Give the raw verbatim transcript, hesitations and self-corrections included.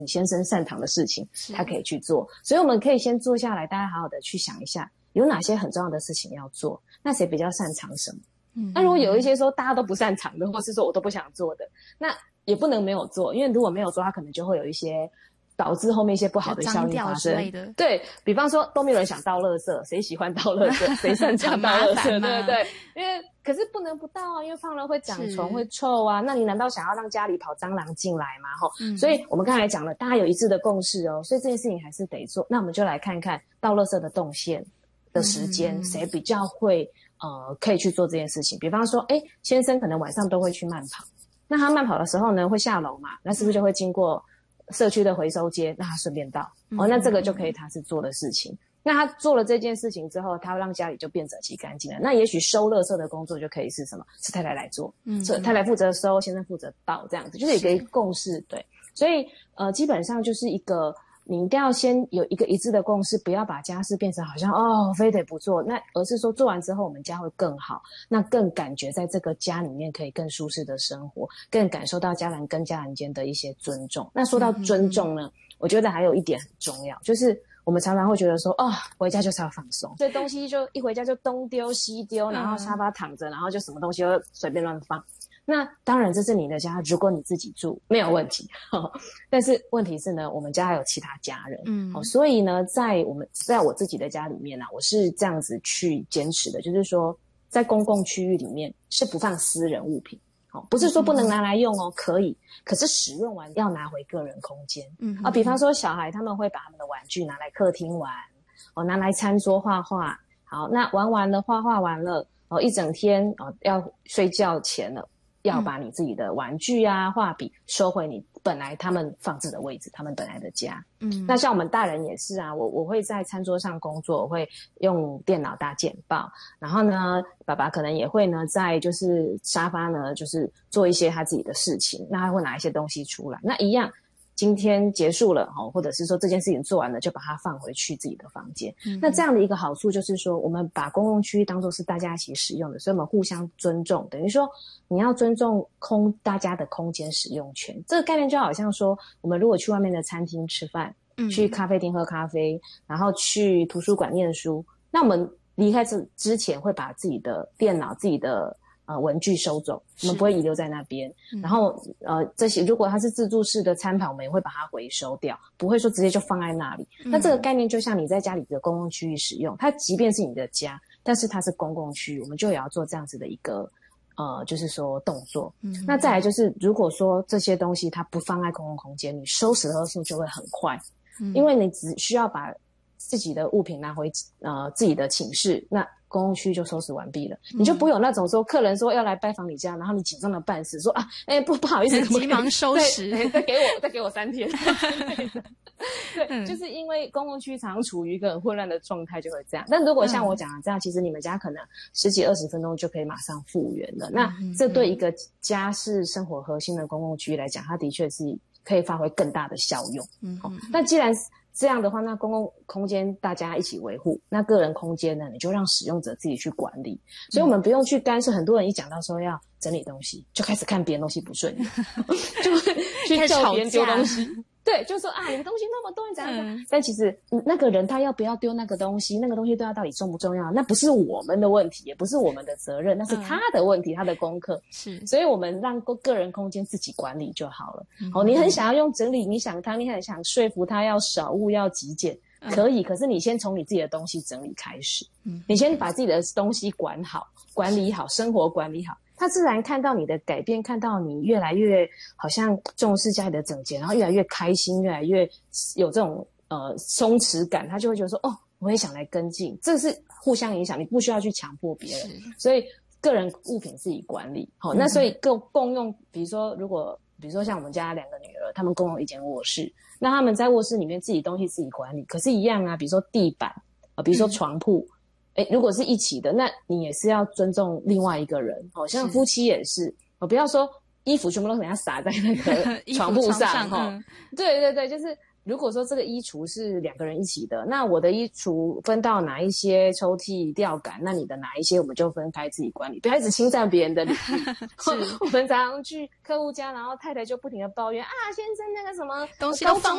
你先生擅长的事情他可以去做，所以我们可以先坐下来，大家好好的去想一下有哪些很重要的事情要做，那谁比较擅长什么。嗯，那如果有一些说大家都不擅长的，或是说我都不想做的，那也不能没有做，因为如果没有做，它可能就会有一一些导致后面一些不好的效应发生。对，比方说都没有人想倒垃圾，谁喜欢倒垃圾？谁擅长倒垃圾？对对对，因为可是不能不倒啊，因为放了会长虫会臭啊。那你难道想要让家里跑蟑螂进来吗？嗯、所以我们刚才讲了，大家有一致的共识哦，所以这件事情还是得做。那我们就来看看倒垃圾的动线的时间，嗯、谁比较会呃可以去做这件事情。比方说，哎，先生可能晚上都会去慢跑，那他慢跑的时候呢会下楼嘛，那是不是就会经过社区的回收街，那他顺便倒、嗯、哦，那这个就可以他是做的事情。那他做了这件事情之后，他让家里就变整齐干净了。那也许收垃圾的工作就可以是什么？是太太来做，嗯，所以太太负责收，先生负责倒，这样子就是一个共识，对。所以呃，基本上就是一个你一定要先有一个一致的共识，不要把家事变成好像哦非得不做，那而是说做完之后我们家会更好，那更感觉在这个家里面可以更舒适的生活，更感受到家人跟家人间的一些尊重。那说到尊重呢，嗯、我觉得还有一点很重要，就是我们常常会觉得说，哦，回家就是要放松，所以东西就一回家就东丢西丢，然后沙发躺着，然后就什么东西都随便乱放。那当然这是你的家，如果你自己住没有问题、哦、但是问题是呢，我们家还有其他家人，嗯、哦，所以呢在我们在我自己的家里面啊，我是这样子去坚持的，就是说在公共区域里面是不放私人物品，哦，不是说不能拿来用哦，可以，可是使用完要拿回个人空间。嗯啊，比方说小孩他们会把他们的玩具拿来客厅玩，哦，拿来餐桌画画。好，那玩完了，画画完了，哦，一整天哦要睡觉前了，要把你自己的玩具啊、画笔收回你本来他们放置的位置，他们本来的家。嗯，那像我们大人也是啊，我我会在餐桌上工作，我会用电脑打简报，然后呢，爸爸可能也会呢在就是沙发呢，就是做一些他自己的事情，那他会拿一些东西出来，那一样。今天结束了，或者是说这件事情做完了，就把它放回去自己的房间。嗯、那这样的一个好处就是说，我们把公共区域当作是大家一起使用的，所以我们互相尊重，等于说你要尊重空大家的空间使用权。这个概念就好像说，我们如果去外面的餐厅吃饭，嗯、去咖啡厅喝咖啡，然后去图书馆念书，那我们离开这之前会把自己的电脑、自己的呃，文具收走，我们不会遗留在那边。然后，呃，这些如果它是自助式的餐盘，我们也会把它回收掉，不会说直接就放在那里。嗯、那这个概念就像你在家里的公共区域使用，它即便是你的家，但是它是公共区域，我们就也要做这样子的一个呃，就是说动作。嗯、那再来就是，如果说这些东西它不放在公共空间，你收拾的速度就会很快，嗯、因为你只需要把自己的物品拿回呃自己的寝室，那公共区就收拾完毕了，嗯、你就不有那种说客人说要来拜访你家，然后你紧张的半死，说啊，哎、欸、不不好意思， 急忙收拾， 再, 再给我再给我三天。对，嗯、就是因为公共区常处于一个很混乱的状态，就会这样。但如果像我讲的这样，嗯、其实你们家可能十几二十分钟就可以马上复原了。嗯、那这对一个家是生活核心的公共区域来讲，它的确是可以发挥更大的效用。嗯，好，那既然这样的话，那公共空间大家一起维护，那个人空间呢，你就让使用者自己去管理。所以我们不用去干涉。很多人一讲到说要整理东西，就开始看别人东西不顺眼，就会去叫别人丢东西。对，就说啊，你的东西那么多，你怎样？嗯、但其实那个人他要不要丢那个东西，那个东西对他到底重不重要，那不是我们的问题，也不是我们的责任，那是他的问题，嗯、他的功课。是，所以我们让个人空间自己管理就好了。嗯、哦，你很想要用整理，你想他，你很想说服他要少物要极简，可以，嗯、可是你先从你自己的东西整理开始，嗯、你先把自己的东西管好、管理好，生活管理好。他自然看到你的改变，看到你越来越好像重视家里的整洁，然后越来越开心，越来越有这种呃松弛感，他就会觉得说，哦，我也想来跟进。这是互相影响，你不需要去强迫别人。所以个人物品自己管理，好，那所以共共用，比如说如果比如说像我们家两个女儿，她们共用一间卧室，那她们在卧室里面自己东西自己管理，可是一样啊，比如说地板啊，比如说床铺。嗯诶，如果是一起的，那你也是要尊重另外一个人，好、哦、像夫妻也是，我不要说衣服全部都给它撒在那个床铺上哈、嗯。对对对，就是如果说这个衣橱是两个人一起的，那我的衣橱分到哪一些抽屉吊杆，那你的哪一些我们就分开自己管理，不要一直侵占别人的领域。我们常常去客户家，然后太太就不停的抱怨啊，先生那个什么东西都放